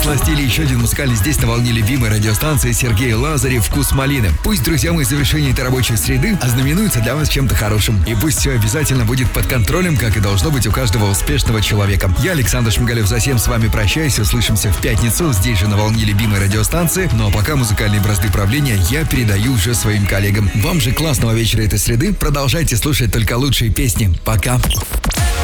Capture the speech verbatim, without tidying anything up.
подсластили еще один музыкальный здесь на волне любимой радиостанции Сергей Лазарев «Вкус малины». Пусть, друзья мои, завершение этой рабочей среды ознаменуется для вас чем-то хорошим. И пусть все обязательно будет под контролем, как и должно быть у каждого успешного человека. Я, Александр Шмигалев, совсем с вами прощаюсь. Услышимся в пятницу здесь же на волне любимой радиостанции. Ну а пока музыкальные бразды правления я передаю уже своим коллегам. Вам же классного вечера этой среды. Продолжайте слушать только лучшие песни. Пока.